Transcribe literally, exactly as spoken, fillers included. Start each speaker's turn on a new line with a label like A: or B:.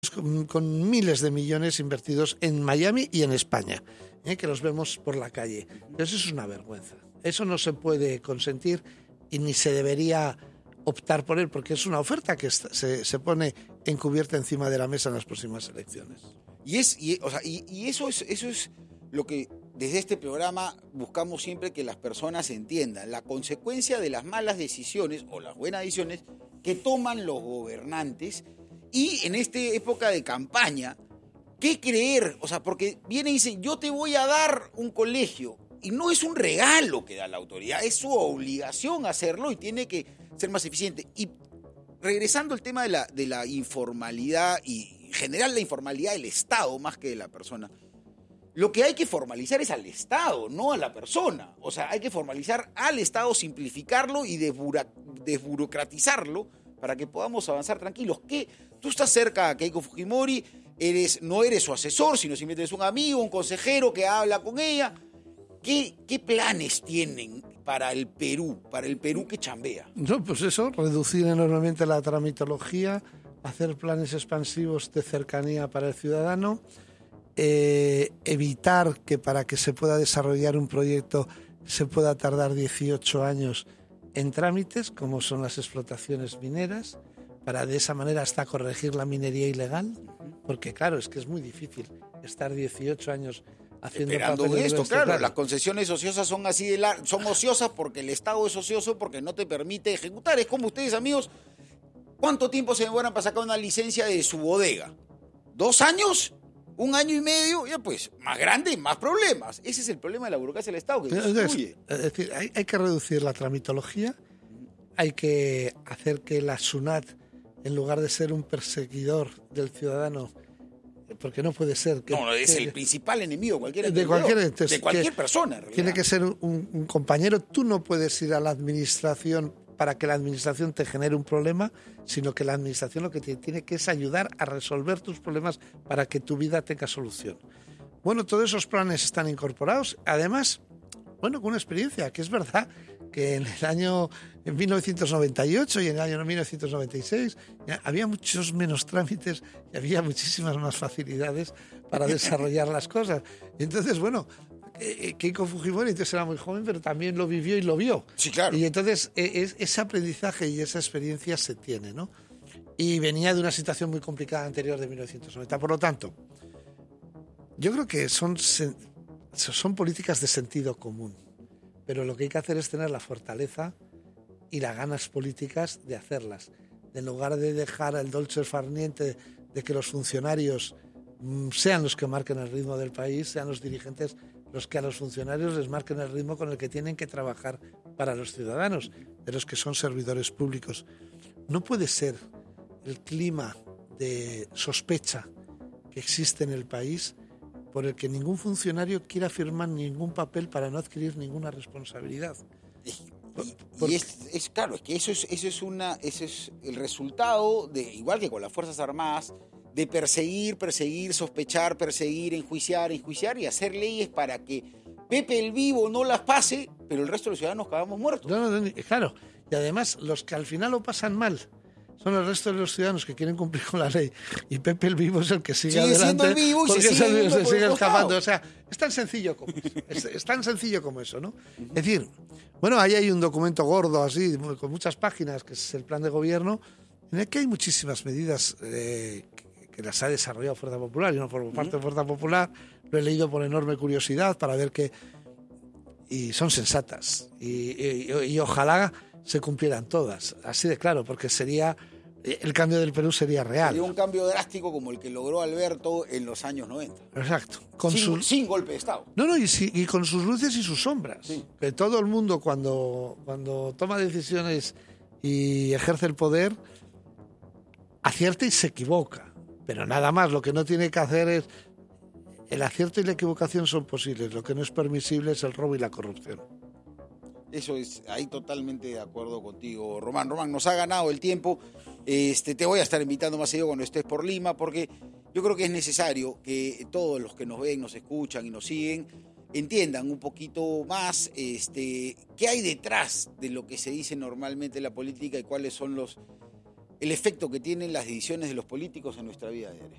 A: con, con miles de millones invertidos en Miami y en España, ¿eh? Que los vemos por la calle. Pero eso es una vergüenza. Eso no se puede consentir y ni se debería optar por él, porque es una oferta que se, se pone encubierta encima de la mesa en las próximas elecciones.
B: Y es y, o sea, y, y eso es eso es lo que desde este programa buscamos siempre que las personas entiendan, la consecuencia de las malas decisiones o las buenas decisiones que toman los gobernantes. Y en esta época de campaña, ¿qué creer? O sea, porque viene y dice, yo te voy a dar un colegio. Y no es un regalo que da la autoridad, es su obligación hacerlo y tiene que ser más eficiente. Y regresando al tema de la, de la informalidad y en general la informalidad del Estado más que de la persona, lo que hay que formalizar es al Estado, no a la persona. O sea, hay que formalizar al Estado, simplificarlo y desbura- desburocratizarlo para que podamos avanzar tranquilos. Que tú estás cerca a Keiko Fujimori, eres, no eres su asesor, sino simplemente eres un amigo, un consejero que habla con ella. ¿Qué, qué planes tienen para el Perú, para el Perú que chambea?
A: No, pues eso, reducir enormemente la tramitología, hacer planes expansivos de cercanía para el ciudadano, eh, evitar que para que se pueda desarrollar un proyecto se pueda tardar dieciocho años en trámites, como son las explotaciones mineras, para de esa manera hasta corregir la minería ilegal, porque claro, es que es muy difícil estar dieciocho años haciendo
B: esperando
A: papeles
B: esto,
A: de este,
B: claro,
A: claro.
B: Las concesiones ociosas son así de lar- son ociosas porque el Estado es ocioso porque no te permite ejecutar. Es como ustedes, amigos, ¿cuánto tiempo se demoran para sacar una licencia de su bodega? ¿Dos años? ¿Un año y medio? Ya pues, más grande, más problemas. Ese es el problema de la burocracia del Estado, que destruye.
A: Es decir, hay, hay que reducir la tramitología, hay que hacer que la SUNAT, en lugar de ser un perseguidor del ciudadano, porque no puede ser que...
B: No, no, es
A: que,
B: el principal enemigo cualquier
A: de cualquier,
B: de cualquier persona. En
A: tiene que ser un, un compañero. Tú no puedes ir a la administración para que la administración te genere un problema, sino que la administración lo que te tiene que es ayudar a resolver tus problemas para que tu vida tenga solución. Bueno, todos esos planes están incorporados. Además, bueno, con una experiencia, que es verdad que en el año en mil novecientos noventa y ocho y en el año mil novecientos noventa y seis había muchos menos trámites y había muchísimas más facilidades para desarrollar las cosas. Y entonces, bueno, eh, Keiko Fujimori entonces era muy joven, pero también lo vivió y lo vio.
B: Sí, claro.
A: Y entonces eh, es, ese aprendizaje y esa experiencia se tiene, ¿no? Y venía de una situación muy complicada anterior de mil novecientos noventa. Por lo tanto, yo creo que son, son políticas de sentido común. Pero lo que hay que hacer es tener la fortaleza y las ganas políticas de hacerlas. En lugar de dejar el dolce far niente de que los funcionarios mmm, sean los que marquen el ritmo del país, sean los dirigentes los que a los funcionarios les marquen el ritmo con el que tienen que trabajar para los ciudadanos, de los que son servidores públicos. No puede ser el clima de sospecha que existe en el país por el que ningún funcionario quiera firmar ningún papel para no adquirir ninguna responsabilidad.
B: Y, y, y es, es claro, es que eso es, eso es una, eso es el resultado de, igual que con las Fuerzas Armadas, de perseguir, perseguir, sospechar, perseguir, enjuiciar, enjuiciar y hacer leyes para que Pepe el Vivo no las pase, pero el resto de los ciudadanos acabamos muertos.
A: No, no, no, claro, y además los que al final lo pasan mal son el resto de los ciudadanos que quieren cumplir con la ley, y Pepe el Vivo es el que sigue, sigue adelante
B: el vivo y
A: porque
B: se sigue,
A: se sigue escapando.
B: Costado.
A: O sea, es tan sencillo como eso, es, es tan sencillo como eso, ¿no? Uh-huh. Es decir, bueno, ahí hay un documento gordo así, con muchas páginas, que es el plan de gobierno, en el que hay muchísimas medidas eh, que, que las ha desarrollado Fuerza Popular. Yo no formo parte uh-huh. de Fuerza Popular, lo he leído por enorme curiosidad para ver que... Y son sensatas, y, y, y ojalá se cumplieran todas, así de claro, porque sería... El cambio del Perú sería real.
B: Sería un cambio drástico como el que logró Alberto en los años noventa.
A: Exacto. Con
B: sin,
A: su...
B: sin golpe de Estado.
A: No, no, y, si, y con sus luces y sus sombras.
B: Sí.
A: Que todo el mundo cuando, cuando toma decisiones y ejerce el poder, acierta y se equivoca. Pero nada más, lo que no tiene que hacer es... El acierto y la equivocación son posibles. Lo que no es permisible es el robo y la corrupción.
B: Eso es, ahí totalmente de acuerdo contigo, Román. Román, nos ha ganado el tiempo. Este, te voy a estar invitando más seguido cuando estés por Lima, porque yo creo que es necesario que todos los que nos ven, nos escuchan y nos siguen, entiendan un poquito más este, qué hay detrás de lo que se dice normalmente en la política y cuáles son los el efecto que tienen las decisiones de los políticos en nuestra vida diaria.